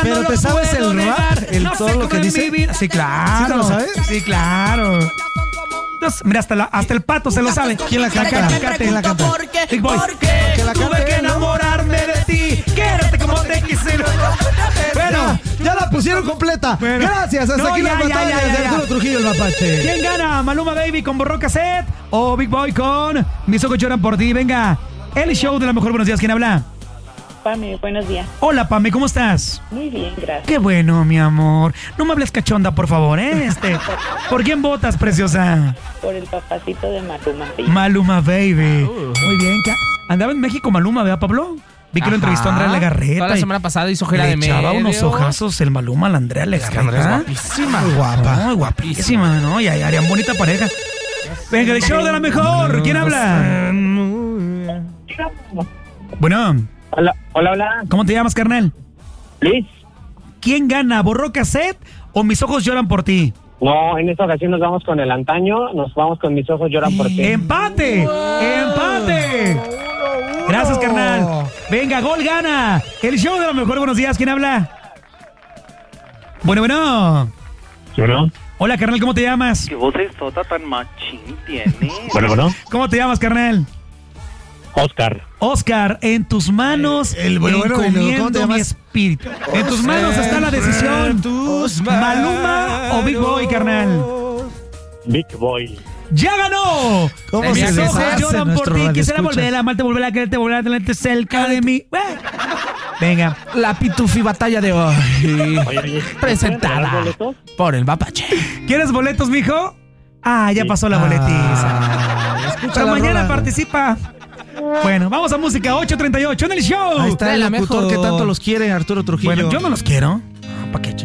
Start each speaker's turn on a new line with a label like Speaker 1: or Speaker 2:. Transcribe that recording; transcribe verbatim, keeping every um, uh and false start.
Speaker 1: Pero
Speaker 2: no
Speaker 1: ¿te
Speaker 2: lo
Speaker 1: sabes
Speaker 2: puedo
Speaker 1: el rap?
Speaker 2: negar.
Speaker 1: El-
Speaker 2: No
Speaker 1: todo
Speaker 2: sé
Speaker 1: lo
Speaker 2: cómo
Speaker 1: que
Speaker 2: es
Speaker 1: dice.
Speaker 2: mi vida. Sí, claro.
Speaker 1: ¿Sí te lo sabes?
Speaker 2: Sí, claro. Entonces, mira, hasta, la- hasta el pato se lo sabe.
Speaker 1: ¿Quién la canta?
Speaker 2: ¿Quién la canta? Big Boy.
Speaker 1: Que la
Speaker 2: Tuve
Speaker 1: cante
Speaker 2: que
Speaker 1: él, ¿no?
Speaker 2: enamorarme de ti. Quédate como te quise. Bueno,
Speaker 1: Ya, ya la pusieron completa.
Speaker 2: Bueno.
Speaker 1: Gracias. Hasta
Speaker 2: No,
Speaker 1: aquí
Speaker 2: ya,
Speaker 1: las
Speaker 2: ya,
Speaker 1: batallas
Speaker 2: ya, ya,
Speaker 1: de
Speaker 2: ya.
Speaker 1: Arturo Trujillo, el mapache.
Speaker 2: ¿quién gana? ¿Maluma Baby con Borró Cassette o Big Boy con Mis ojos lloran por ti? Venga, el show de la mejor. Buenos días, ¿quién habla?
Speaker 3: Pame, buenos días.
Speaker 2: Hola, Pame, ¿cómo estás?
Speaker 3: Muy bien, gracias.
Speaker 2: Qué bueno, mi amor. No me hables cachonda, por favor, ¿eh? Este, ¿por quién votas, preciosa?
Speaker 3: Por el papacito de Maluma. Sí.
Speaker 2: Maluma Baby. Muy bien. ¿qué? Andaba en México Maluma, ¿verdad, Pablo? Vi que lo entrevistó a Andrea Legarreta.
Speaker 4: Toda la
Speaker 2: y
Speaker 4: semana pasada hizo gira
Speaker 2: le
Speaker 4: de medios.
Speaker 2: echaba unos ojazos el Maluma a la Andrea Legarreta.
Speaker 4: Andrea es guapísima.
Speaker 2: Muy guapa. Muy guapísima, ¿no? Y ahí harían bonita pareja. Venga, el show de la mejor. ¿Quién habla? Bueno,
Speaker 5: Hola, hola, hola.
Speaker 2: ¿cómo te llamas, carnal?
Speaker 5: Liz.
Speaker 2: ¿Quién gana? ¿Borró Cassette o Mis ojos lloran por ti?
Speaker 5: No, en esta ocasión nos vamos con el antaño, nos vamos con Mis ojos lloran por ti.
Speaker 2: ¡Empate! ¡Empate! Gracias, carnal. Venga, gol gana. El show de la mejor. Buenos días. ¿Quién habla? Bueno, bueno.
Speaker 5: Bueno,
Speaker 2: Hola, carnal. ¿Cómo te llamas?
Speaker 6: ¿Qué voz es tota tan machín tiene?
Speaker 5: bueno, bueno.
Speaker 2: ¿Cómo te llamas, carnal?
Speaker 5: Oscar.
Speaker 2: Oscar, en tus manos
Speaker 1: El- el bueno, bueno, ¿cómo te
Speaker 2: encomiendo
Speaker 1: llamas?
Speaker 2: mi espíritu. En tus manos está la decisión.
Speaker 1: Tus
Speaker 2: ¿Maluma o Big Boy, carnal?
Speaker 5: Big Boy.
Speaker 2: ¡Ya ganó!
Speaker 1: ¿Cómo
Speaker 4: Mis
Speaker 1: se
Speaker 2: Mis ojos
Speaker 1: deshace
Speaker 2: lloran por
Speaker 1: nuestro
Speaker 2: ti. Quisiera
Speaker 1: radioescuchas?
Speaker 2: volver a amarte, volver a quererte, volver a tenerte cerca de mí. Eh. Venga.
Speaker 4: La pitufi batalla de hoy.
Speaker 5: Oye, oye,
Speaker 4: Presentada
Speaker 5: ¿pueden regalar boletos?
Speaker 4: por el mapache.
Speaker 2: ¿Quieres boletos, mijo? Ah, ya
Speaker 5: Sí.
Speaker 2: pasó la boletiza.
Speaker 1: Ah, escucha
Speaker 2: Pero
Speaker 1: la
Speaker 2: mañana
Speaker 1: rola.
Speaker 2: participa. Bueno, vamos a música ocho treinta y ocho en el show.
Speaker 1: Ahí está
Speaker 4: De
Speaker 1: el
Speaker 4: la
Speaker 1: locutor
Speaker 4: mejor.
Speaker 1: que tanto los quiere, Arturo Trujillo.
Speaker 2: Bueno, yo no los quiero. ¿Para qué?